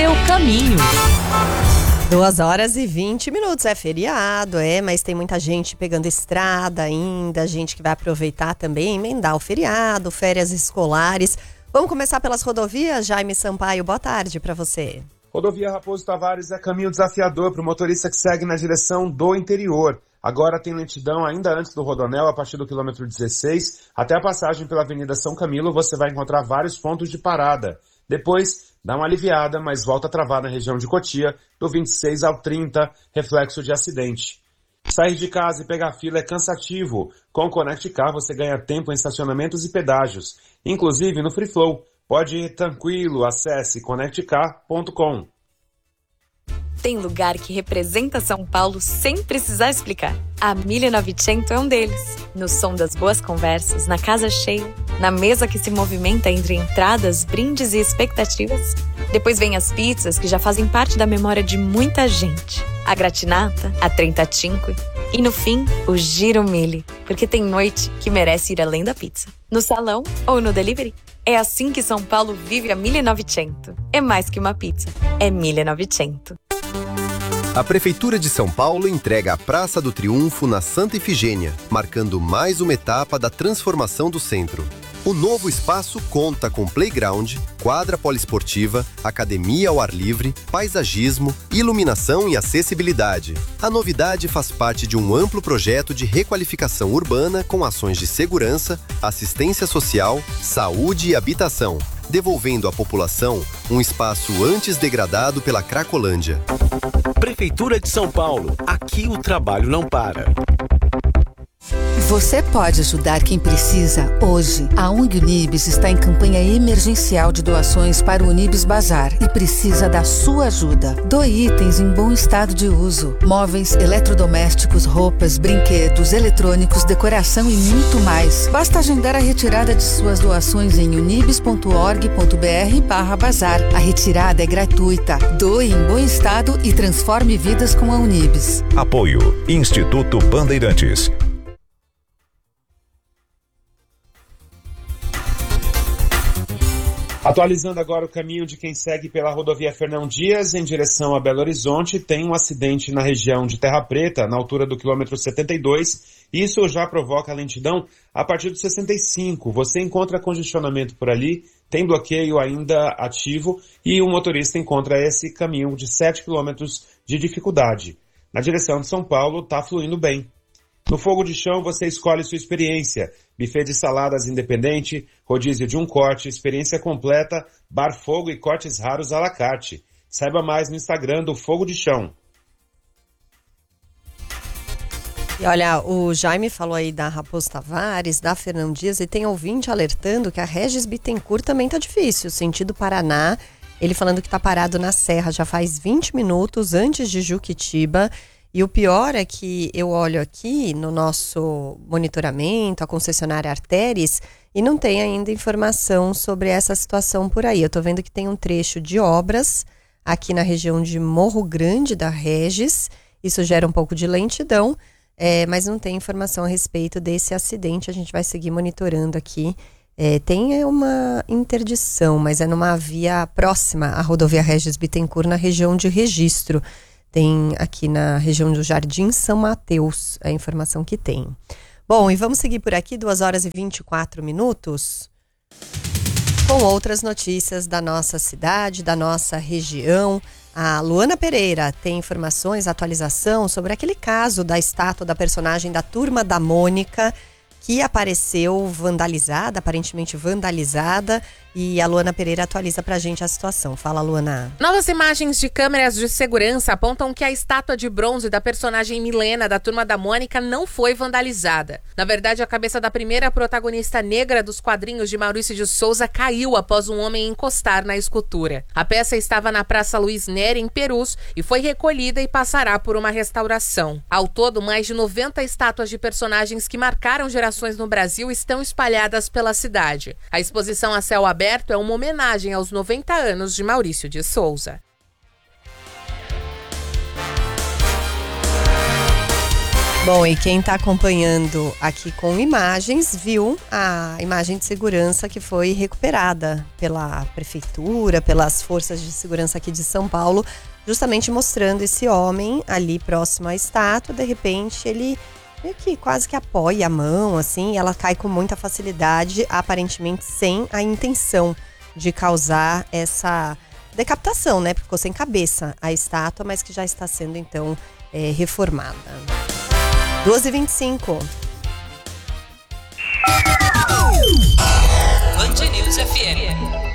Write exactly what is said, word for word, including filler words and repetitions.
seu caminho. Duas horas e vinte minutos, é feriado, é, mas tem muita gente pegando estrada ainda, gente que vai aproveitar também, emendar o feriado, férias escolares. Vamos começar pelas rodovias, Jaime Sampaio, boa tarde para você. Rodovia Raposo Tavares é caminho desafiador para o motorista que segue na direção do interior. Agora tem lentidão ainda antes do Rodonel, a partir do quilômetro dezesseis, até a passagem pela Avenida São Camilo, você vai encontrar vários pontos de parada. Depois, dá uma aliviada, mas volta a travar na região de Cotia, do vinte e seis ao trinta, reflexo de acidente. Sair de casa e pegar fila é cansativo. Com o Connect Car você ganha tempo em estacionamentos e pedágios, inclusive no Free Flow. Pode ir tranquilo, acesse connect car ponto com. Tem lugar que representa São Paulo sem precisar explicar. A mille e novecento é um deles. No som das boas conversas, na casa cheia, na mesa que se movimenta entre entradas, brindes e expectativas. Depois vem as pizzas que já fazem parte da memória de muita gente. A gratinata, a trentacinque e no fim, o giro mille, porque tem noite que merece ir além da pizza. No salão ou no delivery. É assim que São Paulo vive a mille e novecento. É mais que uma pizza, é mille e novecento. A Prefeitura de São Paulo entrega a Praça do Triunfo na Santa Ifigênia, marcando mais uma etapa da transformação do centro. O novo espaço conta com playground, quadra poliesportiva, academia ao ar livre, paisagismo, iluminação e acessibilidade. A novidade faz parte de um amplo projeto de requalificação urbana com ações de segurança, assistência social, saúde e habitação, devolvendo à população um espaço antes degradado pela Cracolândia. Prefeitura de São Paulo. Aqui o trabalho não para. Você pode ajudar quem precisa hoje. A O N G Unibis está em campanha emergencial de doações para o Unibis Bazar e precisa da sua ajuda. Doe itens em bom estado de uso. Móveis, eletrodomésticos, roupas, brinquedos, eletrônicos, decoração e muito mais. Basta agendar a retirada de suas doações em unibis ponto org ponto br barra bazar. A retirada é gratuita. Doe em bom estado e transforme vidas com a Unibis. Apoio Instituto Bandeirantes. Atualizando agora o caminho de quem segue pela rodovia Fernão Dias em direção a Belo Horizonte, tem um acidente na região de Terra Preta, na altura do quilômetro setenta e dois. Isso já provoca lentidão a partir do sessenta e cinco. Você encontra congestionamento por ali, tem bloqueio ainda ativo e o motorista encontra esse caminho de sete quilômetros de dificuldade. Na direção de São Paulo, está fluindo bem. No fogo de chão, você escolhe sua experiência. Buffet de saladas independente, rodízio de um corte, experiência completa, bar fogo e cortes raros à la carte. Saiba mais no Instagram do Fogo de Chão. E olha, o Jaime falou aí da Raposo Tavares, da Fernão Dias, e tem ouvinte alertando que a Regis Bittencourt também tá difícil, sentido Paraná. Ele falando que tá parado na Serra já faz vinte minutos antes de Juquitiba. E o pior é que eu olho aqui no nosso monitoramento, a concessionária Arteres, e não tem ainda informação sobre essa situação por aí. Eu tô vendo que tem um trecho de obras aqui na região de Morro Grande da Regis. Isso gera um pouco de lentidão, é, mas não tem informação a respeito desse acidente. A gente vai seguir monitorando aqui. É, tem uma interdição, mas é numa via próxima à rodovia Regis Bittencourt, na região de Registro. Tem aqui na região do Jardim São Mateus a informação que tem. Bom, e vamos seguir por aqui, duas horas e vinte e quatro minutos, com outras notícias da nossa cidade, da nossa região. A Luana Pereira tem informações, atualização sobre aquele caso da estátua da personagem da Turma da Mônica, que apareceu vandalizada, aparentemente vandalizada, e a Luana Pereira atualiza pra gente a situação. Fala, Luana. Novas imagens de câmeras de segurança apontam que a estátua de bronze da personagem Milena, da Turma da Mônica, não foi vandalizada. Na verdade, a cabeça da primeira protagonista negra dos quadrinhos de Maurício de Souza caiu após um homem encostar na escultura. A peça estava na Praça Luiz Neri, em Perus, e foi recolhida e passará por uma restauração. Ao todo, mais de noventa estátuas de personagens que marcaram gerações no Brasil estão espalhadas pela cidade. A exposição a céu aberto é uma homenagem aos noventa anos de Maurício de Souza. Bom, e quem está acompanhando aqui com imagens, viu a imagem de segurança que foi recuperada pela prefeitura, pelas forças de segurança aqui de São Paulo, justamente mostrando esse homem ali próximo à estátua. De repente, ele meio que quase que apoia a mão, assim, e ela cai com muita facilidade, aparentemente sem a intenção de causar essa decapitação, né? Porque ficou sem cabeça a estátua, mas que já está sendo, então, é, reformada. doze e vinte e cinco. Band News F M.